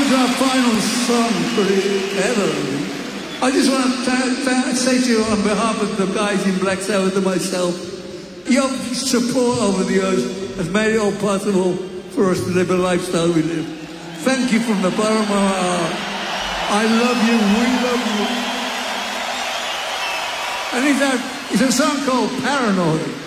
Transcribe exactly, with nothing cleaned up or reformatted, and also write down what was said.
on to our final song for the ever. I just want to th- th- say to you on behalf of the guys in Black Sabbath and myself, your support over the years has made it all possible for us to live a lifestyle we live. Thank you from the bottom of my heart. I love you, we love you. And it's a, it's a song called Paranoid.